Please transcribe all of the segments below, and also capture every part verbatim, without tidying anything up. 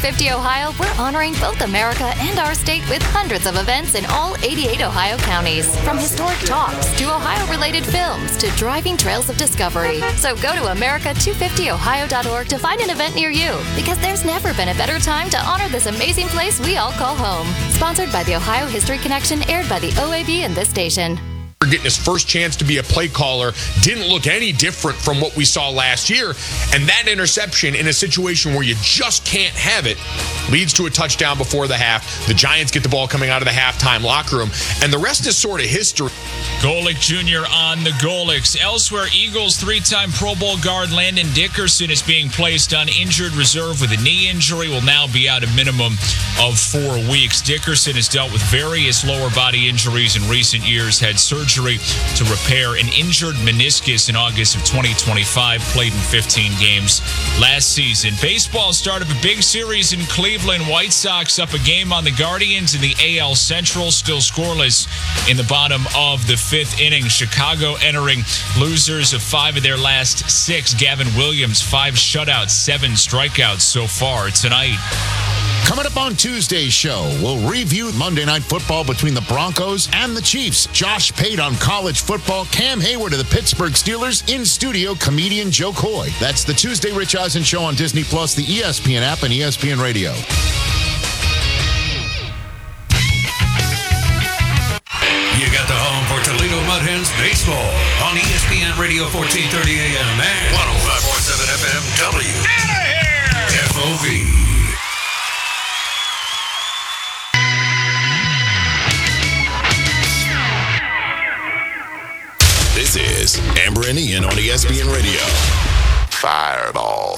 fifty Ohio, we're honoring both America and our state with hundreds of events in all eighty-eight Ohio counties. From historic talks to Ohio-related films to driving trails of discovery. So go to America two fifty ohio dot org to find an event near you, because there's never been a better time to honor this amazing place we all call home. Sponsored by the Ohio History Connection, aired by the O A B and this station. Getting his first chance to be a play caller didn't look any different from what we saw last year. And that interception in a situation where you just can't have it leads to a touchdown before the half. The Giants get the ball coming out of the halftime locker room, and the rest is sort of history. Golick Junior on the Golicks. Elsewhere, Eagles three-time Pro Bowl guard Landon Dickerson is being placed on injured reserve with a knee injury. Will now be out a minimum of four weeks. Dickerson has dealt with various lower body injuries in recent years, had surgery to repair an injured meniscus in August of twenty twenty-five, played in fifteen games last season. Baseball started a big series in Cleveland. White Sox up a game on the Guardians in the A L Central, still scoreless in the bottom of the fifth inning. Chicago entering losers of five of their last six. Gavin Williams, five shutouts, seven strikeouts so far tonight. Coming up on Tuesday's show, we'll review Monday Night Football between the Broncos and the Chiefs. Josh Pate on college football, Cam Hayward of the Pittsburgh Steelers, in studio, comedian Joe Coy. That's the Tuesday Rich Eisen Show on Disney Plus, the E S P N app, and E S P N Radio. You got the home for Toledo Mud Hens baseball on E S P N Radio fourteen thirty A M and one oh five point seven F M W. Out of here! F O V. This is Amber and Ian on E S P N Radio. Fireball.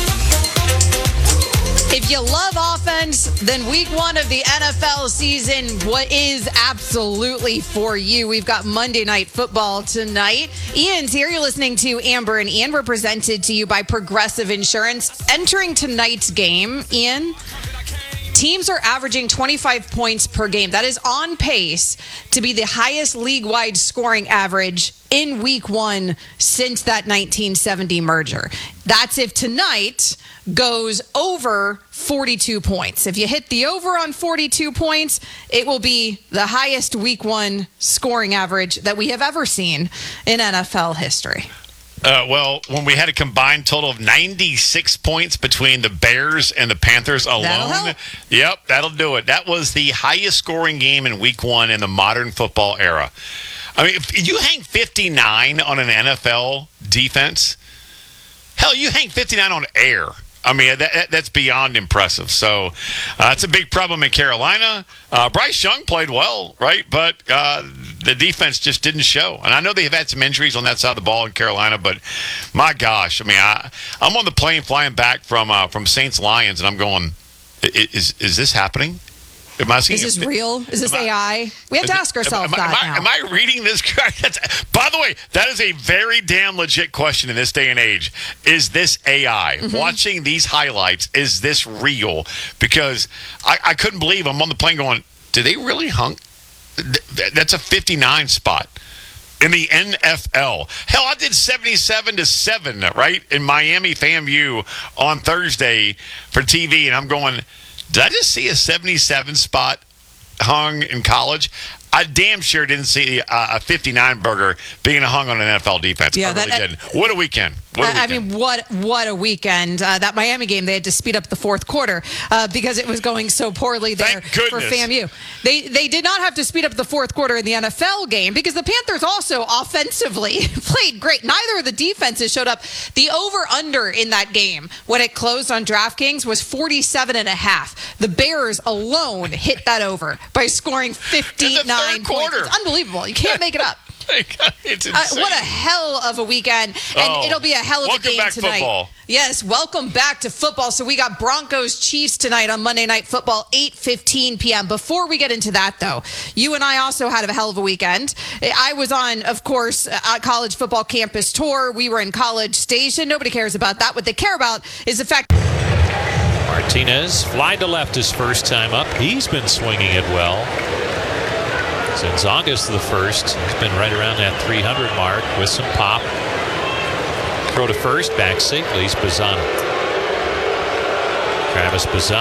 If you love offense, then week one of the N F L season what is absolutely for you. We've got Monday Night Football tonight. Ian's here. You're listening to Amber and Ian. We're presented to you by Progressive Insurance. Entering tonight's game, Ian, teams are averaging twenty-five points per game. That is on pace to be the highest league-wide scoring average in week one since that nineteen seventy merger. That's if tonight goes over forty-two points. If you hit the over on forty-two points, it will be the highest week one scoring average that we have ever seen in N F L history. Uh, well, when we had a combined total of ninety-six points between the Bears and the Panthers alone, that'll help. Yep, that'll do it. That was the highest scoring game in week one in the modern football era. I mean, if you hang fifty-nine on an N F L defense, hell, you hang fifty-nine on air. I mean, that, that's beyond impressive. So uh, it's a big problem in Carolina. Uh, Bryce Young played well, right? But uh, the defense just didn't show. And I know they've had some injuries on that side of the ball in Carolina, but my gosh, I mean, I, I'm on the plane flying back from uh, from Saints Lions, and I'm going, is is this happening? Am I seeing is this it? real? Is this I, A I? We have to ask ourselves am, am, that am I, now. Am I reading this correct? That's, by the way, that is a very damn legit question in this day and age. Is this A I? Mm-hmm. Watching these highlights, is this real? Because I, I couldn't believe I'm on the plane going, did they really hung? That's a fifty-nine spot in the N F L. Hell, I did seventy-seven to seven, right, in Miami FAMU on Thursday for T V, and I'm going, did I just see a seventy-seven spot hung in college? I damn sure didn't see a, a fifty-nine burger being hung on an N F L defense. Yeah, I really that, didn't. What a weekend. What a I weekend. mean, what what a weekend. Uh, that Miami game, they had to speed up the fourth quarter uh, because it was going so poorly there for FAMU. They they did not have to speed up the fourth quarter in the N F L game because the Panthers also offensively played great. Neither of the defenses showed up. The over-under in that game when it closed on DraftKings was forty-seven and a half. The Bears alone hit that over by scoring fifty-nine points. It's unbelievable. You can't make it up. It's uh, what a hell of a weekend. And oh, it'll be a hell of a game back tonight. Football. Yes, welcome back to football. So we got Broncos Chiefs tonight on Monday Night Football, eight fifteen p.m. Before we get into that, though, you and I also had a hell of a weekend. I was on, of course, a college football campus tour. We were in College Station. Nobody cares about that. What they care about is the fact... Martinez flying to left his first time up. He's been swinging it well since August the first. He's been right around that three hundred mark with some pop. Throw to first, back safely. It's Bazzano. Travis Bazzano.